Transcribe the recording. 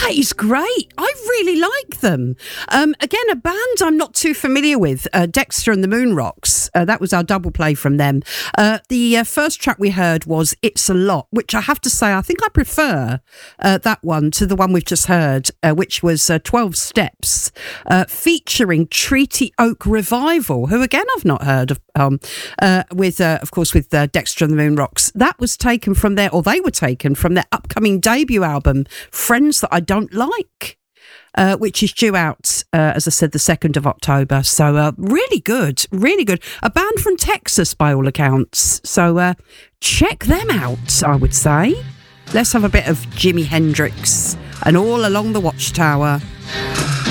That is great. I really like them. Again, a band I'm not too familiar with, Dexter and the Moonrocks. That was our double play from them. The first track we heard was It's a Lot, which I have to say, I think I prefer that one to the one we've just heard, which was 12 Steps, featuring Treaty Oak Revival, who again I've not heard of, with Dexter and the Moonrocks. That was taken from they were taken from their upcoming debut album, Friends That I Don't Like, which is due out, as I said, the 2nd of October. So really good, really good. A band from Texas, by all accounts. So check them out, I would say. Let's have a bit of Jimi Hendrix and All Along the Watchtower.